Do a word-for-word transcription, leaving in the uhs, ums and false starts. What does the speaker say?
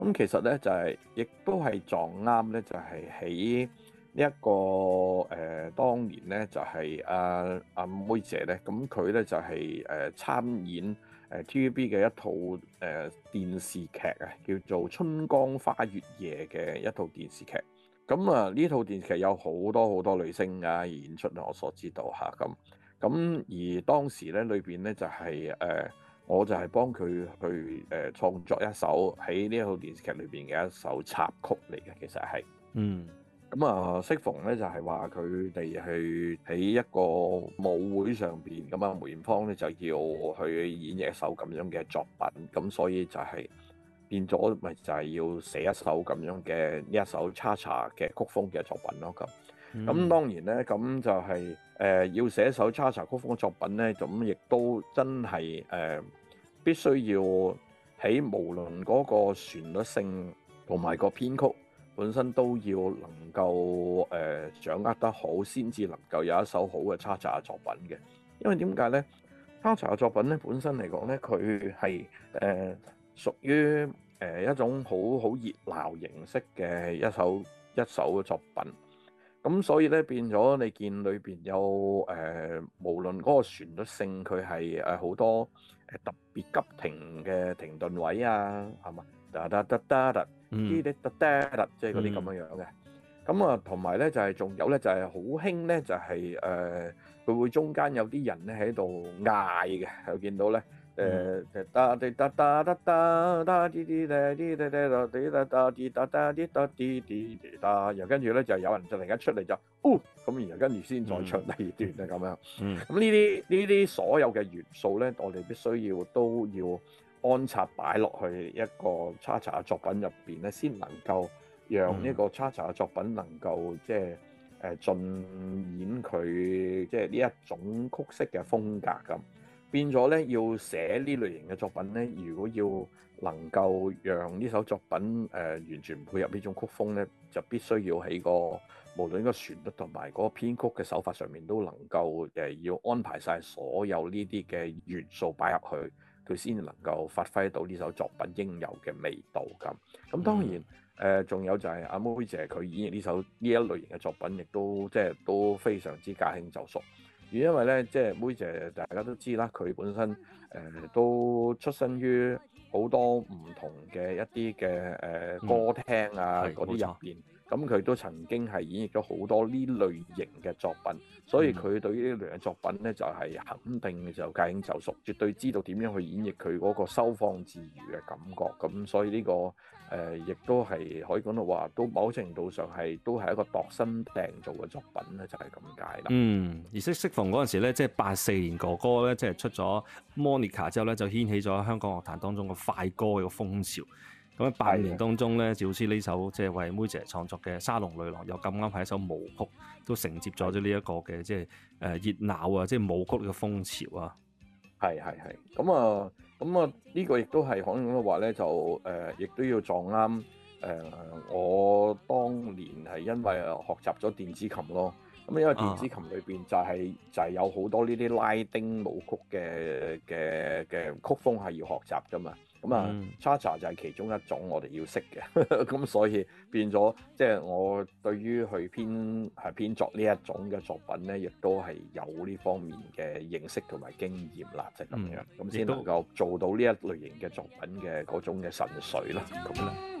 咁其實咧就係、亦都係撞啱咧，就係喺呢一個誒、呃、當年咧就係阿阿妹姐咧，咁佢咧就係、誒、參演誒 T V B 嘅一套誒、呃、電視劇啊，叫做《春光花月夜》嘅一套電視劇。咁啊呢套電視劇有好多好多女星啊演出啊，我所知道嚇咁。咁而當時咧裏邊咧就係、誒。我就係幫佢去誒、呃、創作一首喺呢一套電視劇裏邊嘅一首插曲嚟嘅，其實係。 嗯。 咁啊，適逢咧就係話佢哋去喺一個舞會上邊，咁啊梅艷芳咧就要去演繹一首咁樣嘅作品，咁所以就係變咗咪就係要寫一首咁樣嘅呢一首 Cha-Cha 嘅曲風嘅作品咯咁。咁嗯。 當然咧，咁就係、是、誒、呃、要寫一首 Cha-Cha 曲風嘅作品咧，咁亦都真係誒、呃、必須要喺無論嗰個旋律性同埋個編曲本身都要能夠誒、呃、掌握得好，先至能夠有一首好嘅 Cha-Cha 嘅作品嘅。因為點解咧？Cha-Cha 嘅作品咧本身嚟講咧，佢係誒屬於誒一種好好熱鬧形式嘅一首一首嘅作品。咁所以咧變咗，你見裏邊有誒、呃，無論嗰個旋律性，佢係誒好多誒特別急停嘅停頓位啊，係嘛？噠噠噠噠噠， 嗯。 啲啲噠噠噠，即係嗰啲咁嗯。 樣樣嘅。咁啊，同埋咧就係仲有咧，就係好興咧，就係誒佢會中間有啲人咧喺度嗌嘅，又見到咧。 嗯。 誒誒噠滴噠噠噠噠噠啲啲咧啲咧咧噠啲噠噠啲噠噠啲噠啲啲啲噠，然後跟住咧就有人就突然間出嚟就，哦咁，然後跟住先再唱第二段啊咁樣。 嗯。 咁呢啲呢啲所有嘅元素咧，我哋必須要都要安插擺落去一個 Cha-Cha 嘅作品入邊咧，先能夠讓呢個 Cha-Cha 嘅作品能夠即係誒盡演佢即係呢一種曲式嘅風格咁。變咗咧，要寫呢類型嘅作品咧，如果要能夠讓呢首作品誒、呃、完全配合呢種曲風咧，就必須要喺個無論個旋律同埋嗰個編曲嘅手法上面都能夠誒、呃、要安排晒所有呢啲嘅元素擺入去，佢先能夠發揮到呢首作品應有嘅味道咁。咁當然誒，仲、呃、有就係阿妹姐佢演繹呢首呢一類型嘅作品，亦都即係都非常之駕輕就熟。因為咧，即係妹姐，大家都知啦，佢本身誒、呃、都出身於好多唔同嘅一啲嘅誒歌廳啊嗰啲入邊，咁佢都曾經係演繹咗好多呢類型嘅作品，所以佢對於呢類型嘅作品咧就係、是、肯定就駕輕就熟，絕對知道點樣去演繹佢嗰個收放自如嘅感覺。咁所以呢、這個誒亦、呃、都係可以講到話，都某程度上係都係一個度身訂造嘅作品咧，就係咁解啦。 嗯，而適適逢嗰陣時咧，即係八四年哥哥咧，即係出咗 Monica 之後咧，就掀起咗香港樂壇當中嘅快歌嘅風潮。咁喺八五年當中咧，就好似呢首即係為妹姐創作嘅《沙龍女郎》，又咁啱係一首舞曲，都承接咗咗呢一個嘅即係誒熱鬧啊，即係舞曲嘅風潮啊。 係係係，咁啊咁啊呢個亦都係可能咁話咧，就誒亦、呃、都要撞啱誒、呃、我當年係因為學習咗電子琴咯。咁因為電子琴裏邊就係、是啊、就係、是、有好多呢啲拉丁舞曲嘅嘅嘅曲風係要學習噶嘛。咁啊、嗯、Cha-Cha 就係其中一種我哋要識嘅，咁所以變咗即係我對於去編係編作呢一種嘅作品咧，亦都係有呢方面嘅認識同埋經驗啦，即係咁樣，咁先、嗯、能夠做到呢一類型嘅作品嘅嗰種嘅神髓啦，咁啦。